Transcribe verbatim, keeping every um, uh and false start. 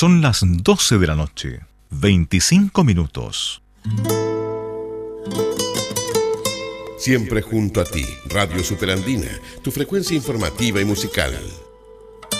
Son las doce de la noche, veinticinco minutos. Siempre junto a ti, Radio Superandina, tu frecuencia informativa y musical.